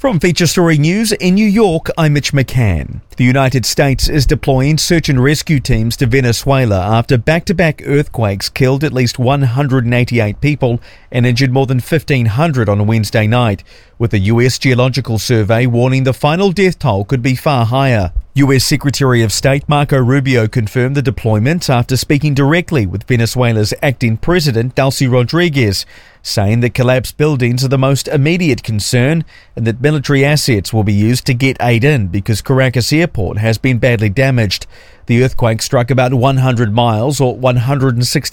From Feature Story News in New York, I'm Mitch McCann. The United States is deploying search and rescue teams to Venezuela after back-to-back earthquakes killed at least 188 people and injured more than 1,500 on Wednesday night, with the US Geological Survey warning the final death toll could be far higher. US Secretary of State Marco Rubio confirmed the deployment after speaking directly with Venezuela's acting president, Delcy Rodriguez, saying that collapsed buildings are the most immediate concern and that military assets will be used to get aid in because Caracas Airport has been badly damaged. The earthquake struck about 100 miles or 160